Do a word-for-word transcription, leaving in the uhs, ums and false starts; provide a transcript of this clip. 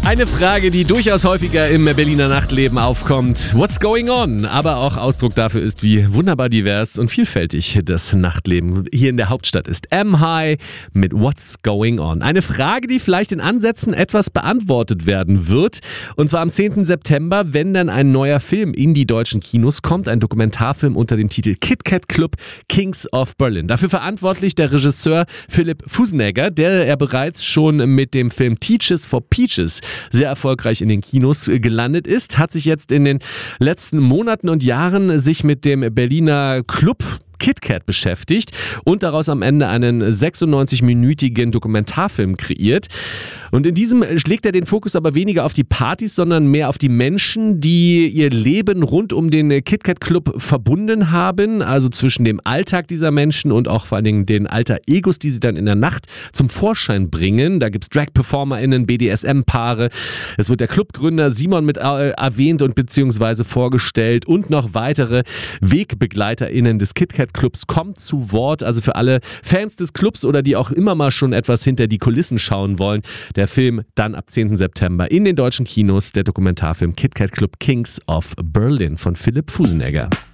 Eine Frage, die durchaus häufiger im Berliner Nachtleben aufkommt. What's going on? Aber auch Ausdruck dafür ist, wie wunderbar divers und vielfältig das Nachtleben hier in der Hauptstadt ist. M-High mit What's going on? Eine Frage, die vielleicht in Ansätzen etwas beantwortet werden wird. Und zwar am zehnten September, wenn dann ein neuer Film in die deutschen Kinos kommt. Ein Dokumentarfilm unter dem Titel KitKat Club Kings of Berlin. Dafür verantwortlich der Regisseur Philipp Fusenegger, der er bereits schon mit dem Film Teaches for Peaches sehr erfolgreich in den Kinos gelandet ist, hat sich jetzt in den letzten Monaten und Jahren sich mit dem Berliner Club KitKat beschäftigt und daraus am Ende einen sechsundneunzig-minütigen Dokumentarfilm kreiert. Und in diesem schlägt er den Fokus aber weniger auf die Partys, sondern mehr auf die Menschen, die ihr Leben rund um den KitKat Club verbunden haben, also zwischen dem Alltag dieser Menschen und auch vor allen Dingen den Alter-Egos, die sie dann in der Nacht zum Vorschein bringen. Da gibt es Drag-PerformerInnen, B D S M-Paare. Es wird der Clubgründer Simon mit äh, erwähnt und beziehungsweise vorgestellt und noch weitere WegbegleiterInnen des KitKat Clubs kommt zu Wort. Also für alle Fans des Clubs oder die auch immer mal schon etwas hinter die Kulissen schauen wollen. Der Film dann ab zehnten September in den deutschen Kinos, der Dokumentarfilm KitKat Club Kings of Berlin von Philipp Fusenegger.